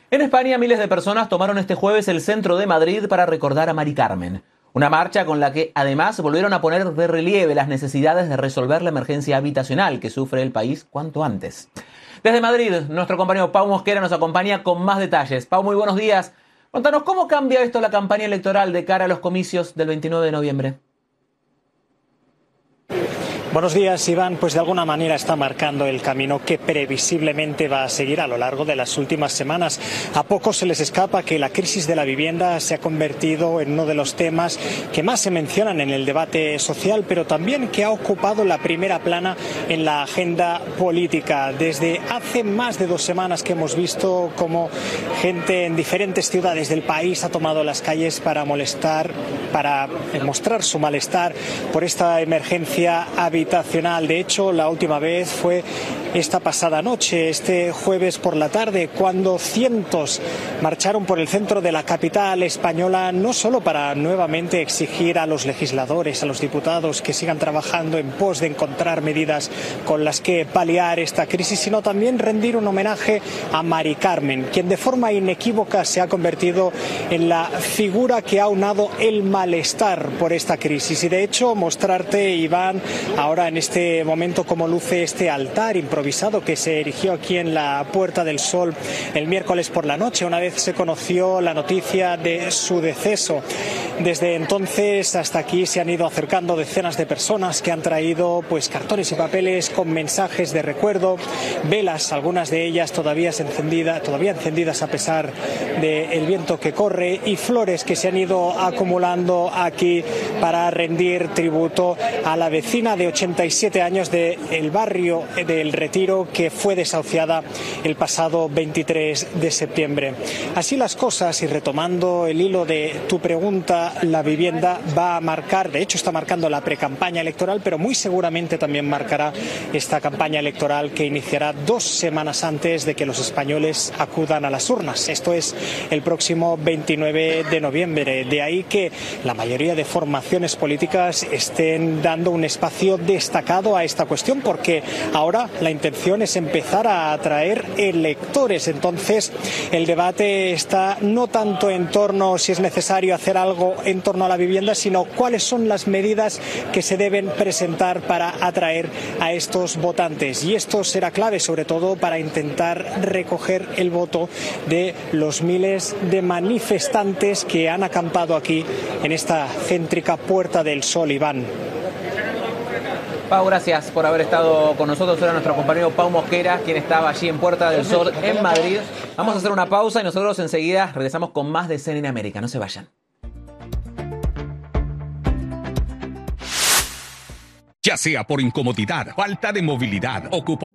En España, miles de personas tomaron este jueves el centro de Madrid para recordar a Mari Carmen. Una marcha con la que además volvieron a poner de relieve las necesidades de resolver la emergencia habitacional que sufre el país cuanto antes. Desde Madrid, nuestro compañero Pau Mosquera nos acompaña con más detalles. Pau, muy buenos días. Cuéntanos, ¿cómo cambia esto la campaña electoral de cara a los comicios del 29 de noviembre? Buenos días, Iván. Pues de alguna manera está marcando el camino que previsiblemente va a seguir a lo largo de las últimas semanas. A pocos se les escapa que la crisis de la vivienda se ha convertido en uno de los temas que más se mencionan en el debate social, pero también que ha ocupado la primera plana en la agenda política. Desde hace más de 2 semanas que hemos visto cómo gente en diferentes ciudades del país ha tomado las calles para mostrar su malestar por esta emergencia habitacional. De hecho, la última vez fue esta pasada noche, este jueves por la tarde, cuando cientos marcharon por el centro de la capital española, no solo para nuevamente exigir a los legisladores, a los diputados que sigan trabajando en pos de encontrar medidas con las que paliar esta crisis, sino también rendir un homenaje a Mari Carmen, quien de forma inequívoca se ha convertido en la figura que ha aunado el malestar por esta crisis. Y de hecho, mostrarte, Iván, ahora en este momento cómo luce este altar improvisado que se erigió aquí en la Puerta del Sol el miércoles por la noche, una vez se conoció la noticia de su deceso. Desde entonces hasta aquí se han ido acercando decenas de personas que han traído cartones y papeles con mensajes de recuerdo, velas, algunas de ellas todavía encendidas a pesar del viento que corre, y flores que se han ido acumulando aquí para rendir tributo a la vecina de 87 años del barrio del Retiro, que fue desahuciada el pasado 23 de septiembre. Así las cosas, y retomando el hilo de tu pregunta, la vivienda va a marcar, de hecho está marcando la precampaña electoral, pero muy seguramente también marcará esta campaña electoral que iniciará 2 semanas antes de que los españoles acudan a las urnas. Esto es el próximo 29 de noviembre. De ahí que la mayoría de formaciones políticas estén dando un espacio destacado a esta cuestión, porque ahora la intención es empezar a atraer electores. Entonces el debate está no tanto en torno si es necesario hacer algo en torno a la vivienda, sino cuáles son las medidas que se deben presentar para atraer a estos votantes. Y esto será clave sobre todo para intentar recoger el voto de los miles de manifestantes que han acampado aquí en esta céntrica Puerta del Sol, Iván. Pau, gracias por haber estado con nosotros. Era nuestro compañero Pau Mosquera, quien estaba allí en Puerta del Sol, en Madrid. Vamos a hacer una pausa y nosotros enseguida regresamos con más de CNN América. No se vayan. Ya sea por incomodidad, falta de movilidad, ocupación